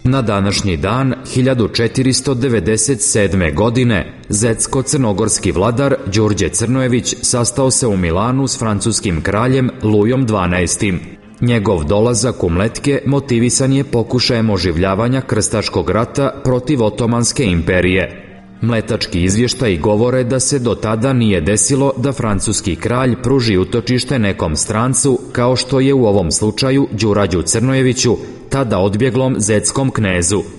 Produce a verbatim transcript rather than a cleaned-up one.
Na današnji dan, hiljadu četiristo devedeset sedme. godine, zetsko-crnogorski vladar Đurđe Crnojević sastao se u Milanu s francuskim kraljem Lujom dvanaestim. Njegov dolazak u Mletke motivisan je pokušajem oživljavanja krstaškog rata protiv Otomanske imperije. Mletački izvještaji govore da se do tada nije desilo da francuski kralj pruži utočište nekom strancu, kao što je u ovom slučaju Đurađu Crnojeviću, tada odbjeglom zetskom knezu.